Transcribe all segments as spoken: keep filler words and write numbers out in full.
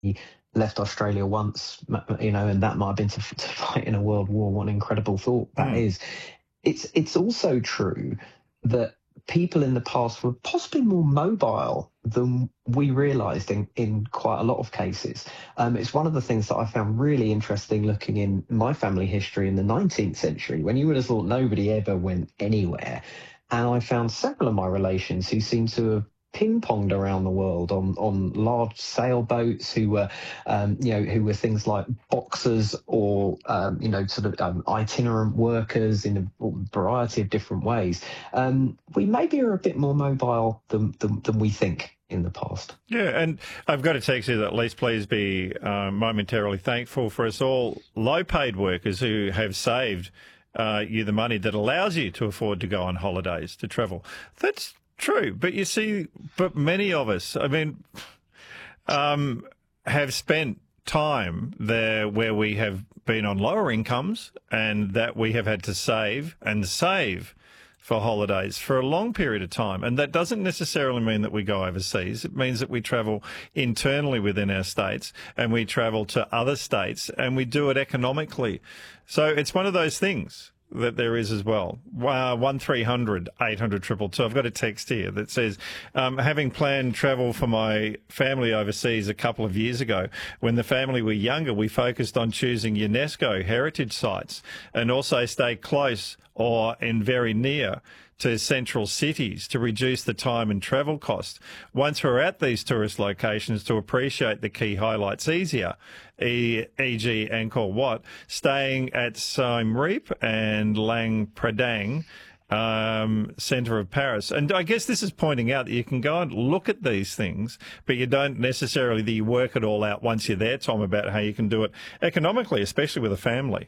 left Australia once, you know, and that might have been to, to fight in a world war. What an incredible thought that Mm. is. It's it's also true that people in the past were possibly more mobile than we realised in, in quite a lot of cases. Um, it's one of the things that I found really interesting looking in my family history in the nineteenth century, when you would have thought nobody ever went anywhere. And I found several of my relations who seemed to have ping-ponged around the world on on large sailboats, who were um, you know who were things like boxers or um, you know sort of um, itinerant workers in a variety of different ways. Um, we maybe are a bit more mobile than, than than we think in the past. Yeah, and I've got to text you that at least please be uh, momentarily thankful for us all low-paid workers who have saved uh, you the money that allows you to afford to go on holidays, to travel. That's true, but you see, but many of us, I mean, um, have spent time there where we have been on lower incomes and that we have had to save and save for holidays for a long period of time. And that doesn't necessarily mean that we go overseas. It means that we travel internally within our states and we travel to other states and we do it economically. So it's one of those things that there is as well. Uh, one three hundred eight hundred two two two. I've got a text here that says, um, having planned travel for my family overseas a couple of years ago, when the family were younger, we focused on choosing UNESCO heritage sites and also stay close or in very near to central cities to reduce the time and travel cost. Once we're at these tourist locations, to appreciate the key highlights easier, for example Angkor Wat, staying at Siem Reap and Lang Pradang, um, centre of Paris. And I guess this is pointing out that you can go and look at these things, but you don't necessarily that you work it all out once you're there, Tom, about how you can do it economically, especially with a family.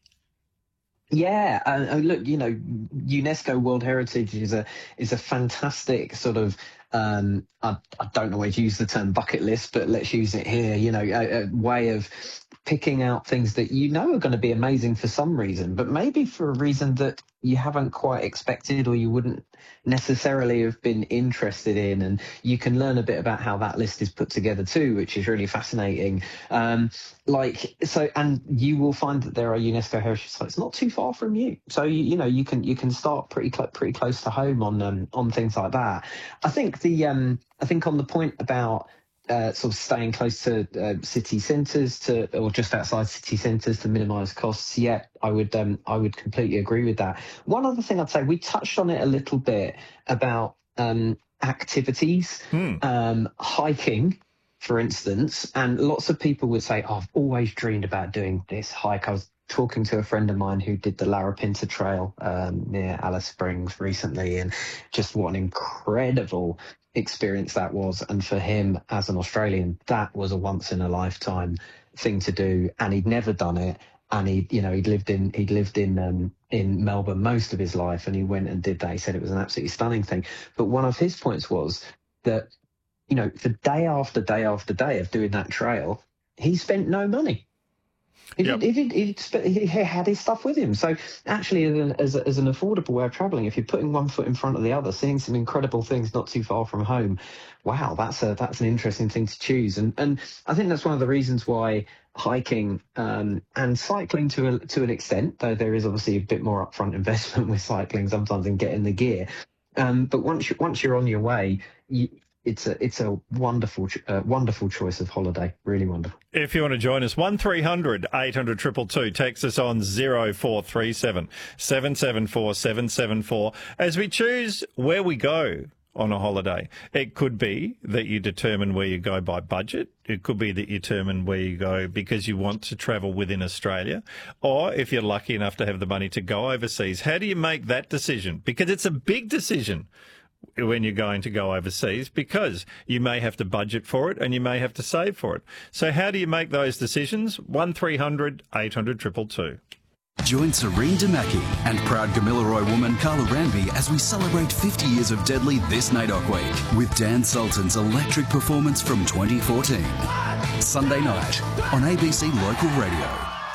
Yeah, uh, look, you know, UNESCO World Heritage is a is a fantastic sort of um, I, I don't always use the term bucket list, but let's use it here. You know, a, a way of picking out things that you know are going to be amazing for some reason, but maybe for a reason that you haven't quite expected or you wouldn't necessarily have been interested in. And you can learn a bit about how that list is put together too, which is really fascinating. Um, like so, and you will find that there are UNESCO heritage sites not too far from you. So you, you know you can you can start pretty cl- pretty close to home on um, on things like that. I think the um, I think on the point about Uh, sort of staying close to uh, city centres to, or just outside city centres to minimise costs. Yeah, I would, um, I would completely agree with that. One other thing I'd say, we touched on it a little bit about um, activities, Hmm. um, hiking, for instance, and lots of people would say, oh, I've always dreamed about doing this hike. I was talking to a friend of mine who did the Larapinta Trail um, near Alice Springs recently, and just what an incredible experience that was. And for him as an Australian, that was a once in a lifetime thing to do, and he'd never done it. And he, you know, he'd lived in he'd lived in um, in Melbourne most of his life, and he went and did that. He said it was an absolutely stunning thing. But one of his points was that, you know, for day after day after day of doing that trail, he spent no money. He, Yep. did, he, did, he, he had his stuff with him. So actually, as an, as, a, as an affordable way of travelling, if you're putting one foot in front of the other, seeing some incredible things not too far from home, wow, that's a that's an interesting thing to choose. And and I think that's one of the reasons why hiking um, and cycling to a, to an extent, though there is obviously a bit more upfront investment with cycling sometimes in getting the gear. Um, but once you once you're on your way, you, it's a it's a wonderful uh, wonderful choice of holiday. Really wonderful. If you want to join us, one three hundred eight hundred two two two. Text us on zero four three seven seven seven four seven seven four as we choose where we go on a holiday. It could be that you determine where you go by budget. It could be that you determine where you go because you want to travel within Australia. Or if you're lucky enough to have the money to go overseas, how do you make that decision? Because it's a big decision when you're going to go overseas, because you may have to budget for it and you may have to save for it. So how do you make those decisions? one three hundred eight hundred two two two. Join Serene Damaki and proud Gamilaroi woman Carla Ranby as we celebrate fifty years of Deadly this N A I D O C week with Dan Sultan's electric performance from twenty fourteen. Sunday night on A B C Local Radio.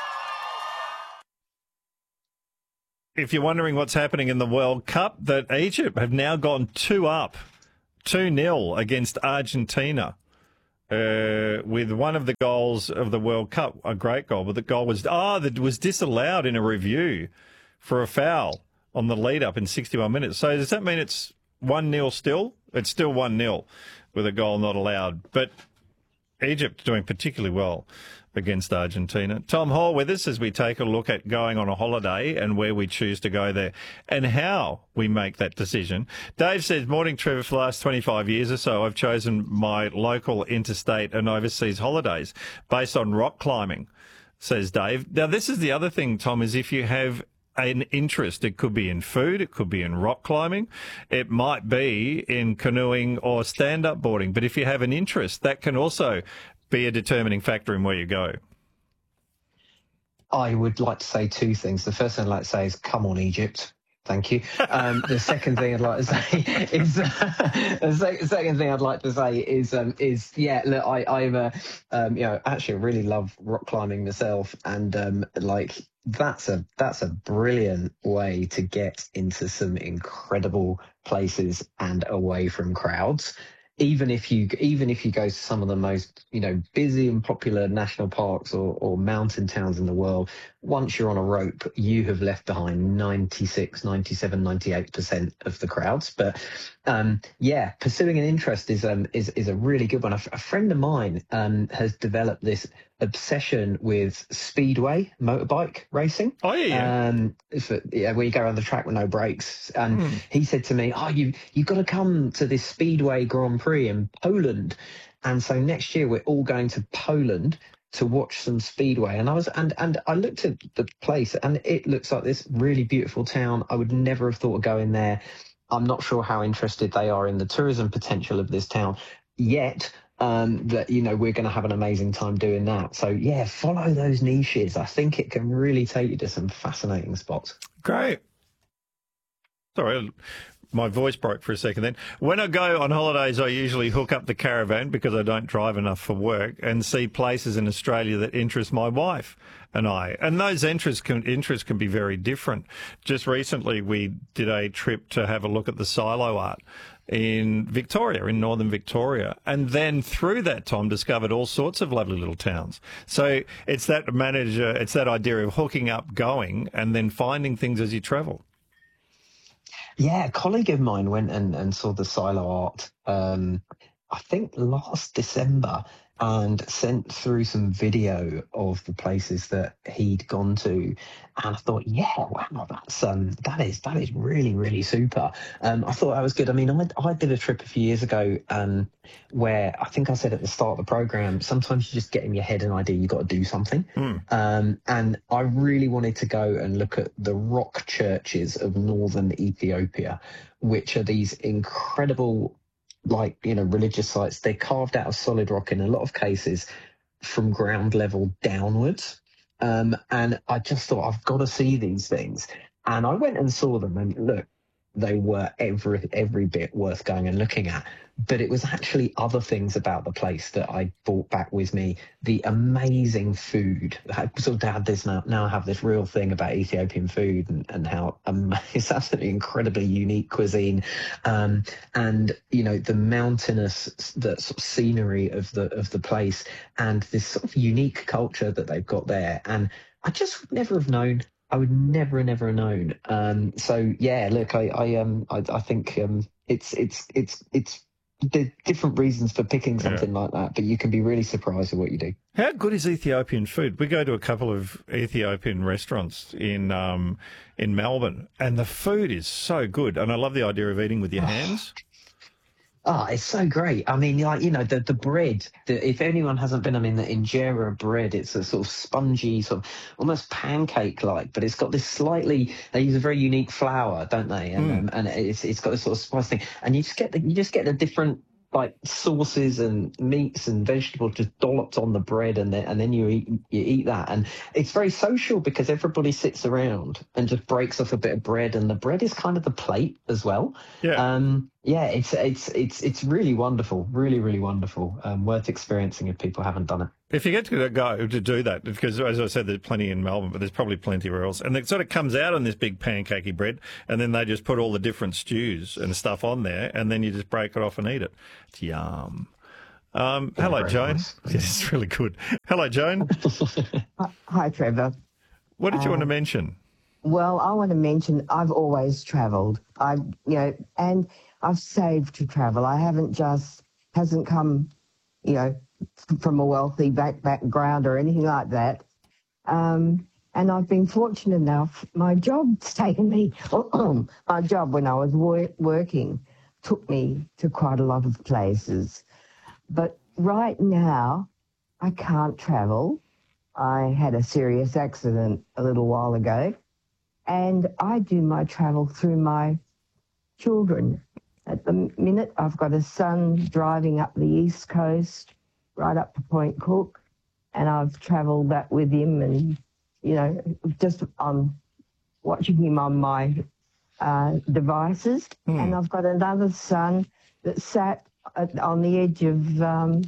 If you're wondering what's happening in the World Cup, that Egypt have now gone two up, two nil against Argentina. uh, with one of the goals of the World Cup, a great goal, but the goal was ah, that was disallowed in a review for a foul on the lead up in sixty-one minutes. So does that mean it's one nil still? It's still one nil with a goal not allowed. But Egypt doing particularly well against Argentina. Tom Hall with us as we take a look at going on a holiday and where we choose to go there and how we make that decision. Dave says, morning, Trevor, for the last twenty-five years or so, I've chosen my local interstate and overseas holidays based on rock climbing, says Dave. Now, this is the other thing, Tom, is if you have an interest, it could be in food, it could be in rock climbing, it might be in canoeing or stand-up boarding. But if you have an interest, that can also be a determining factor in where you go. I would like to say two things. The first thing I'd like to say is, come on, Egypt. Thank you. Um, the second thing I'd like to say is, uh, the sec- second thing I'd like to say is, um, is yeah, look, I, I've, uh, um, you know, actually really love rock climbing myself, and um, like that's a that's a brilliant way to get into some incredible places and away from crowds. Even if you even if you go to some of the most, you know, busy and popular national parks or, or mountain towns in the world, once you're on a rope, you have left behind ninety-six, ninety-seven, ninety-eight percent of the crowds. But um, yeah, pursuing an interest is um, is is a really good one. A, a friend of mine um, has developed this obsession with speedway motorbike racing. Oh yeah, um, for, yeah, where you go around the track with no brakes. And Mm. he said to me, "Oh, you you've got to come to this speedway Grand Prix in Poland." And so next year we're all going to Poland to watch some speedway. And I was and and I looked at the place, and it looks like this really beautiful town. I would never have thought of going there. I'm not sure how interested they are in the tourism potential of this town yet. Um, that, you know, we're going to have an amazing time doing that. So yeah, follow those niches. I think it can really take you to some fascinating spots. Great. Sorry, my voice broke for a second then. When I go on holidays, I usually hook up the caravan because I don't drive enough for work and see places in Australia that interest my wife and I. And those interests can, interests can be very different. Just recently, we did a trip to have a look at the silo art in Victoria, in northern Victoria. And then through that, Tom, discovered all sorts of lovely little towns. So it's that manager, it's that idea of hooking up, going, and then finding things as you travel. Yeah, a colleague of mine went and, and saw the silo art, um, I think last December, and sent through some video of the places that he'd gone to. And I thought, yeah, wow, that's um, that is that is really, really super. Um, I thought that was good. I mean, I, I did a trip a few years ago um, where I think I said at the start of the program, sometimes you just get in your head an idea, you've got to do something. Mm. Um, and I really wanted to go and look at the rock churches of northern Ethiopia, which are these incredible, like, you know, religious sites. They're carved out of solid rock in a lot of cases from ground level downwards. Um, and I just thought, I've got to see these things. And I went and saw them, and look, they were every every bit worth going and looking at. But it was actually other things about the place that I brought back with me. The amazing food. I sort of had this now, now I have this real thing about Ethiopian food, and, and how um, it's absolutely incredibly unique cuisine. Um, and, you know, the mountainous, the sort of scenery of the, of the place, and this sort of unique culture that they've got there. And I just would never have known. I would never, never have known. Um, so yeah, look, I, I, um, I, I think um, it's, it's, it's, it's. There's different reasons for picking something yeah. like that, but you can be really surprised at what you do. How good is Ethiopian food? We go to a couple of Ethiopian restaurants in um, in Melbourne, and the food is so good. And I love the idea of eating with your hands. Oh, it's so great. I mean, like, you know, the, the bread, the, if anyone hasn't been, I mean, the injera bread, it's a sort of spongy, sort of almost pancake-like, but it's got this slightly, they use a very unique flour, don't they? And, mm. um, and it's it's got this sort of spice thing. And you just get the, you just get the different, like, sauces and meats and vegetables just dolloped on the bread, and then and then you eat you eat that. And it's very social because everybody sits around and just breaks off a bit of bread, and the bread is kind of the plate as well. Yeah. Um, yeah, it's it's it's it's really wonderful, really, really wonderful. Um, worth experiencing if people haven't done it. If you get to go to do that, because as I said, there's plenty in Melbourne, but there's probably plenty where else. And it sort of comes out on this big pancakey bread, and then they just put all the different stews and stuff on there, and then you just break it off and eat it. It's yum. Um, Yeah, hello, very Joan. nice. Yes, it's really good. Hello, Joan. Hi, Trevor. What did you want to Um, mention? Well, I want to mention I've always travelled. I, you know, and I've saved to travel. I haven't just hasn't come, you know, from a wealthy back background or anything like that. Um, and I've been fortunate enough. My job's taken me. My job when I was wor- working took me to quite a lot of places. But right now, I can't travel. I had a serious accident a little while ago, and I do my travel through my children. At the minute, I've got a son driving up the East Coast, right up to Point Cook, and I've travelled that with him, and, you know, just um, watching him on my uh, devices. Hmm. And I've got another son that sat at, on the edge of, um,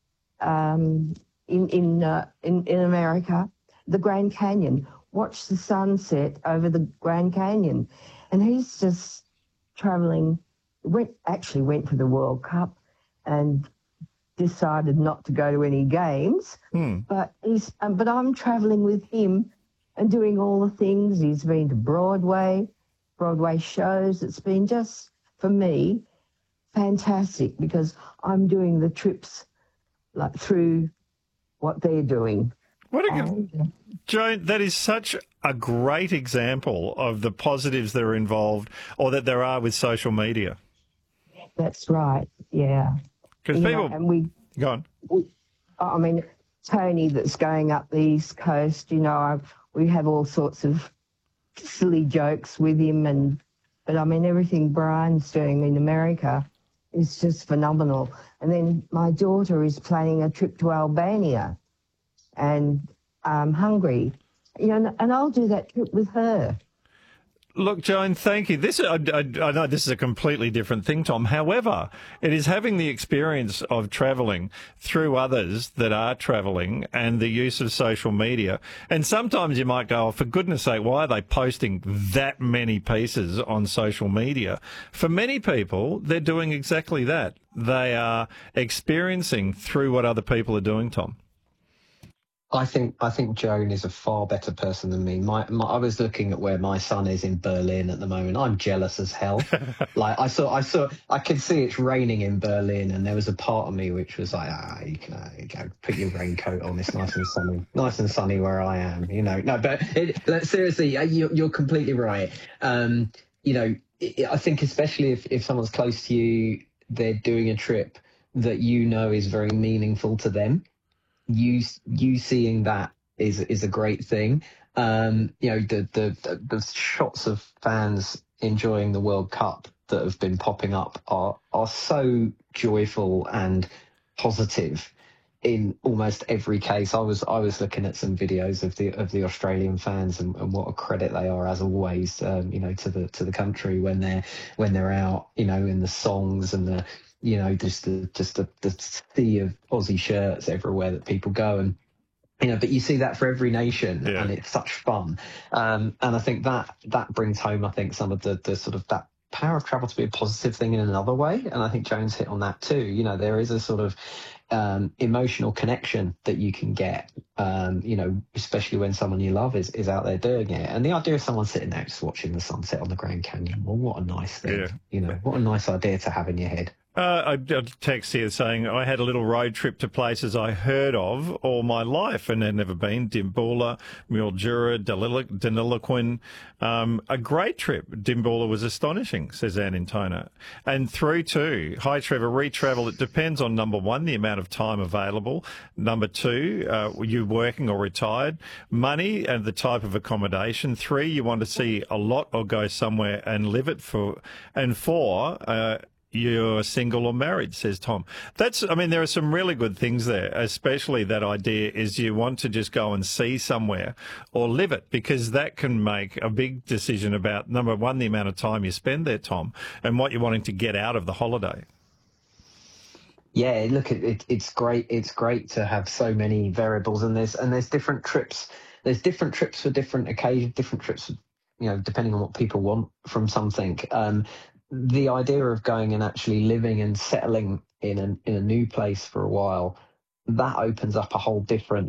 um, in, in, uh, in, in America, the Grand Canyon, watch the sunset over the Grand Canyon. And he's just travelling, went, actually went to the World Cup and decided not to go to any games. Hmm. But he's, um, but I'm travelling with him and doing all the things. He's been to Broadway, Broadway shows. It's been just, for me, fantastic because I'm doing the trips like through what they're doing. What a good, And, Joan, that is such a great example of the positives that are involved or that there are with social media. that's right, yeah. Because You people... know, and we, Go on. we, I mean, Tony that's going up the East Coast, you know, I, we have all sorts of silly jokes with him, and but I mean, everything Brian's doing in America is just phenomenal. And then my daughter is planning a trip to Albania and um, Hungary, you know, and I'll do that trip with her. Look, Joan, thank you. This I, I, I know this is a completely different thing, Tom. However, it is having the experience of travelling through others that are travelling and the use of social media. And sometimes you might go, oh, for goodness sake, why are they posting that many pieces on social media? For many people, they're doing exactly that. They are experiencing through what other people are doing, Tom. I think I think Joan is a far better person than me. My, my I was looking at where my son is in Berlin at the moment. I'm jealous as hell. Like I saw, I saw, I could see it's raining in Berlin, and there was a part of me which was like, ah, you can uh, you go put your raincoat on. It's nice and sunny, nice and sunny where I am. You know, no, but it, like, seriously, you're, you're completely right. Um, you know, it, I think especially if if someone's close to you, they're doing a trip that you know is very meaningful to them. You you seeing that is is a great thing. Um, you know, the, the the the shots of fans enjoying the World Cup that have been popping up are are so joyful and positive in almost every case. I was I was looking at some videos of the of the Australian fans and, and what a credit they are as always. Um, you know, to the to the country when they're when they're out. You know, in the songs and the. You know, just the just the, the sea of Aussie shirts everywhere that people go, and you know, but you see that for every nation, Yeah. and it's such fun. Um, and I think that that brings home, I think, some of the the sort of that power of travel to be a positive thing in another way. And I think Joan's hit on that too. You know, there is a sort of um, emotional connection that you can get. Um, you know, especially when someone you love is is out there doing it. And the idea of someone sitting there just watching the sunset on the Grand Canyon, well, what a nice thing. Yeah. You know, what a nice idea to have in your head. Uh, I got a text here saying I had a little road trip to places I heard of all my life and had never been. Dimboola, Mildura, Deniliquin. Um, a great trip. Dimboola was astonishing, says Ann Intona. And through to, hi Trevor, re-travel, it depends on number one, the amount of time available. Number two, uh, you working or retired. Money and the type of accommodation. Three, you want to see a lot or go somewhere and live it for. And four, uh, you're single or married, says Tom. That's, I mean, there are some really good things there, especially that idea is you want to just go and see somewhere or live it, because that can make a big decision about, number one, the amount of time you spend there, Tom, and what you're wanting to get out of the holiday. Yeah, look, it, it, it's great. It's great to have so many variables, and there's and there's different trips. There's different trips for different occasions, different trips, you know, depending on what people want from something. Um, the idea of going and actually living and settling in a in a new place for a while, that opens up a whole different